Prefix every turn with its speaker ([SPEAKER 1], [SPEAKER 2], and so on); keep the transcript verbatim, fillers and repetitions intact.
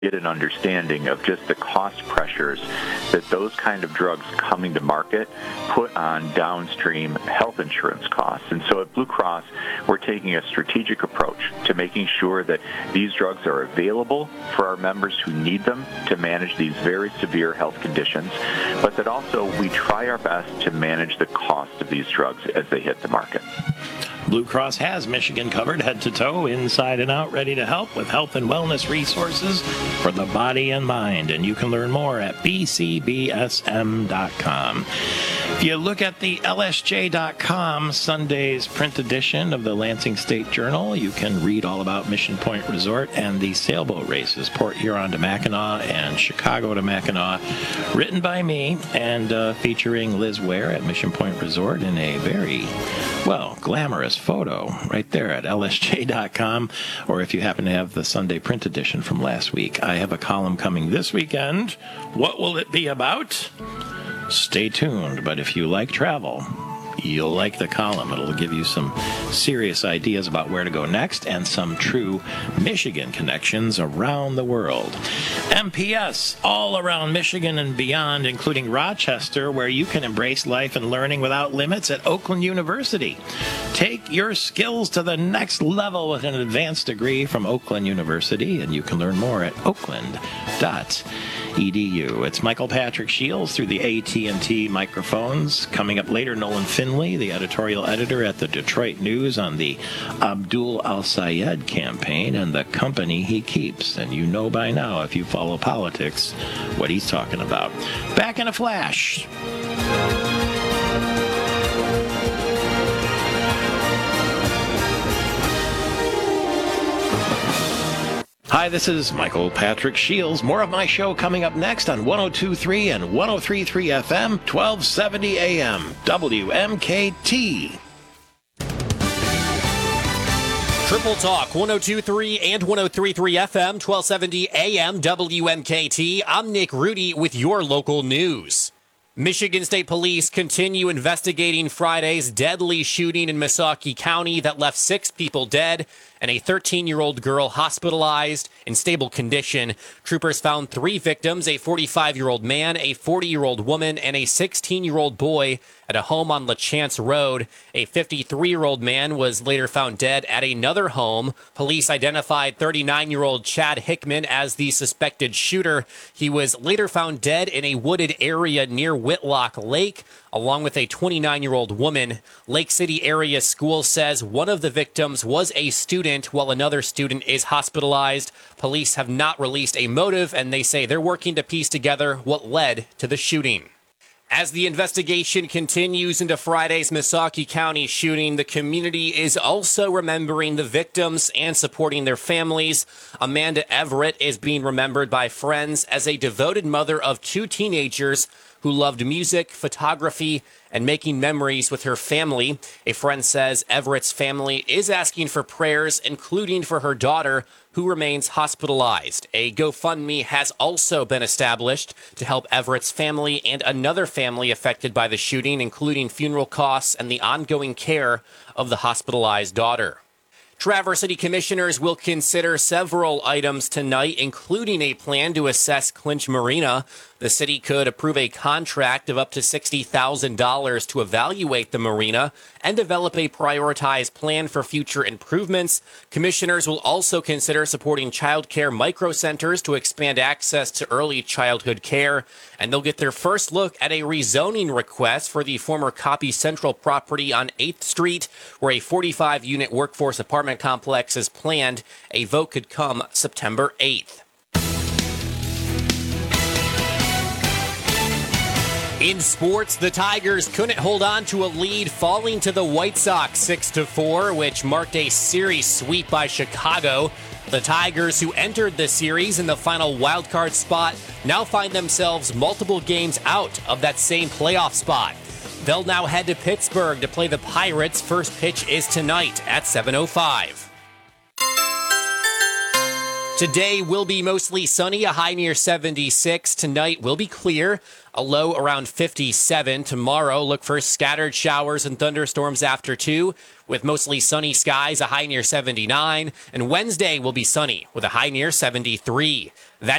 [SPEAKER 1] get an understanding of just the cost pressures that those kind of drugs coming to market put on downstream health insurance costs. And so at Blue Cross, we're taking a strategic approach to making sure that these drugs are available for our members who need them to manage these very severe health conditions, but that also we try our best to manage the cost of these drugs as they hit the market.
[SPEAKER 2] Blue Cross has Michigan covered head to toe, inside and out, ready to help with health and wellness resources for the body and mind. And you can learn more at b c b s m dot com. If you look at the L S J dot com Sunday's print edition of the Lansing State Journal, you can read all about Mission Point Resort and the sailboat races, Port Huron to Mackinac and Chicago to Mackinac, written by me and uh, featuring Liz Ware at Mission Point Resort in a very, well, glamorous photo right there at L S J dot com, or if you happen to have the Sunday print edition from last week. I have a column coming this weekend. What will it be about? Stay tuned, but if you like travel, you'll like the column. It'll give you some serious ideas about where to go next and some true Michigan connections around the world. M P S, all around Michigan and beyond, including Rochester, where you can embrace life and learning without limits at Oakland University. Take your skills to the next level with an advanced degree from Oakland University, and you can learn more at oakland dot e d u. It's Michael Patrick Shields through the A T and T microphones. Coming up later, Nolan Finley, the editorial editor at the Detroit News, on the Abdul al-Sayed campaign and the company he keeps. And you know by now, if you follow politics, what he's talking about. Back in a flash. Hi, this is Michael Patrick Shields. More of my show coming up next on one oh two point three and one oh three point three F M, twelve seventy A M, W M K T.
[SPEAKER 3] Triple Talk, one oh two point three and one oh three point three F M, twelve seventy A M, W M K T. I'm Nick Rudy with your local news. Michigan State Police continue investigating Friday's deadly shooting in Missaukee County that left six people dead and a thirteen-year-old girl hospitalized in stable condition. Troopers found three victims, a forty-five-year-old man, a forty-year-old woman, and a sixteen-year-old boy at a home on LaChance Road. A fifty-three-year-old man was later found dead at another home. Police identified thirty-nine-year-old Chad Hickman as the suspected shooter. He was later found dead in a wooded area near Whitlock Lake, along with a twenty-nine-year-old woman. Lake City Area School says one of the victims was a student, while another student is hospitalized. Police have not released a motive, and they say they're working to piece together what led to the shooting. As the investigation continues into Friday's Missaukee County shooting, the community is also remembering the victims and supporting their families. Amanda Everett is being remembered by friends as a devoted mother of two teenagers who loved music, photography, and making memories with her family. A friend says Everett's family is asking for prayers, including for her daughter, who remains hospitalized. A GoFundMe has also been established to help Everett's family and another family affected by the shooting, including funeral costs and the ongoing care of the hospitalized daughter. Traverse City Commissioners will consider several items tonight, including a plan to assess Clinch Marina. The city could approve a contract of up to sixty thousand dollars to evaluate the marina and develop a prioritized plan for future improvements. Commissioners will also consider supporting child care microcenters to expand access to early childhood care. And they'll get their first look at a rezoning request for the former Copy Central property on eighth Street, where a forty-five unit workforce apartment complex is planned. A vote could come September eighth. In sports, the Tigers couldn't hold on to a lead, falling to the White Sox six to four, which marked a series sweep by Chicago. The Tigers, who entered the series in the final wildcard spot, now find themselves multiple games out of that same playoff spot. They'll now head to Pittsburgh to play the Pirates. First pitch is tonight at seven oh five. Today will be mostly sunny, a high near seventy-six. Tonight will be clear, a low around fifty-seven. Tomorrow, look for scattered showers and thunderstorms after two, with mostly sunny skies, a high near seventy-nine. And Wednesday will be sunny with a high near seventy-three. That's